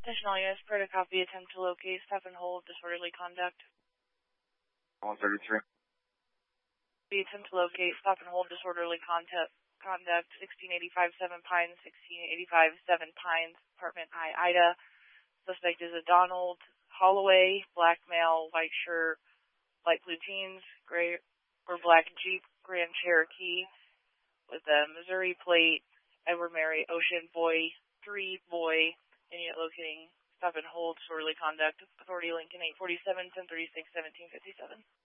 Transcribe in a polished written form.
Attention all units, per to copy, attempt to locate, stop and hold, disorderly conduct. 133. The attempt to locate, stop and hold, disorderly conduct, 1685 7 Pines, 1685 7 Pines, Apartment I, Ida. Suspect is a Donald Holloway, black male, white shirt, light blue jeans, gray or black Jeep Grand Cherokee with a Missouri plate, Edward Mary Ocean Boy 3 Boy. Unit locating, stop and hold, disorderly conduct, authority Lincoln 847, 1036, 1757.